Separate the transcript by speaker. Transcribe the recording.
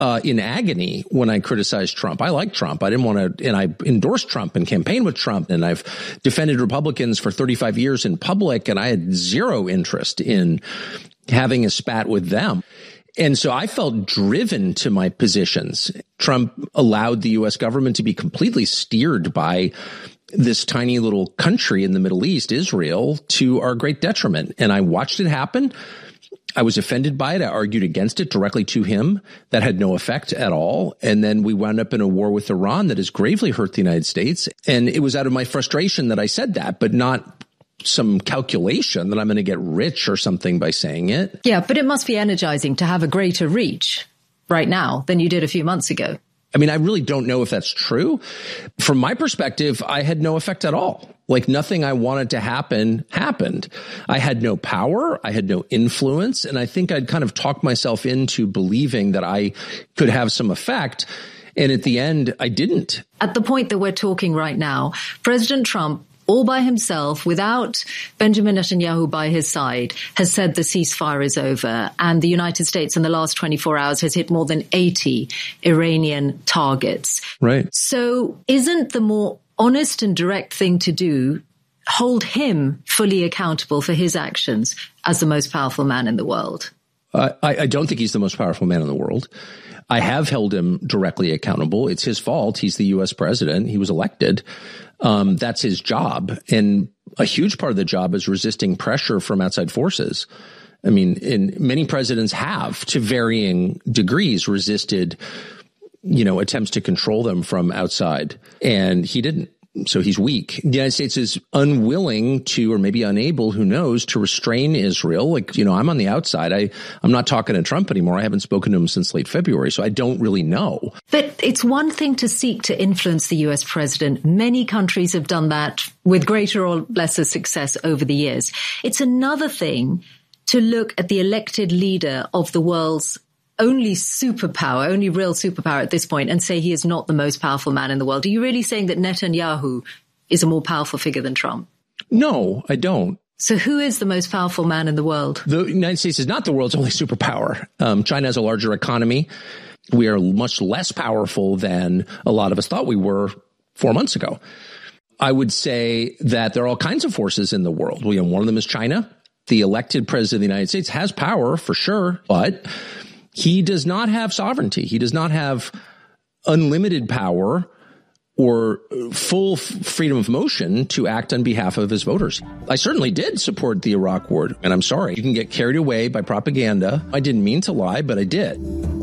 Speaker 1: in agony when I criticized Trump. I like Trump. I didn't want to, and I endorsed Trump and campaigned with Trump, and I've defended Republicans for 35 years in public, and I had zero interest in having a spat with them. And so I felt driven to my positions. Trump allowed the U.S. government to be completely steered by this tiny little country in the Middle East, Israel, to our great detriment. And I watched it happen. I was offended by it. I argued against it directly to him. That had no effect at all. And then we wound up in a war with Iran that has gravely hurt the United States. And it was out of my frustration that I said that, but not some calculation that I'm going to get rich or something by saying it.
Speaker 2: Yeah, but it must be energizing to have a greater reach right now than you did a few months ago.
Speaker 1: I mean, I really don't know if that's true. From my perspective, I had no effect at all. Like nothing I wanted to happen happened. I had no power. I had no influence. And I think I'd kind of talked myself into believing that I could have some effect. And at the end, I didn't.
Speaker 2: At the point that we're talking right now, President Trump, all by himself, without Benjamin Netanyahu by his side, has said the ceasefire is over. And the United States in the last 24 hours has hit more than 80 Iranian targets.
Speaker 1: Right.
Speaker 2: So isn't the more honest and direct thing to do hold him fully accountable for his actions as the most powerful man in the world?
Speaker 1: I don't think he's the most powerful man in the world. I have held him directly accountable. It's his fault. He's the U.S. president. He was elected. That's his job. And a huge part of the job is resisting pressure from outside forces. I mean, many presidents have, to varying degrees, resisted, attempts to control them from outside. And he didn't. So he's weak. The United States is unwilling to, or maybe unable, who knows, to restrain Israel. I'm on the outside. I'm not talking to Trump anymore. I haven't spoken to him since late February, so I don't really know.
Speaker 2: But it's one thing to seek to influence the U.S. president. Many countries have done that with greater or lesser success over the years. It's another thing to look at the elected leader of the world's only real superpower at this point, and say he is not the most powerful man in the world. Are you really saying that Netanyahu is a more powerful figure than Trump?
Speaker 1: No, I don't.
Speaker 2: So who is the most powerful man in the world?
Speaker 1: The United States is not the world's only superpower. China has a larger economy. We are much less powerful than a lot of us thought we were 4 months ago. I would say that there are all kinds of forces in the world. One of them is China. The elected president of the United States has power for sure, but he does not have sovereignty. He does not have unlimited power or full freedom of motion to act on behalf of his voters. I certainly did support the Iraq war, and I'm sorry. You can get carried away by propaganda. I didn't mean to lie, but I did.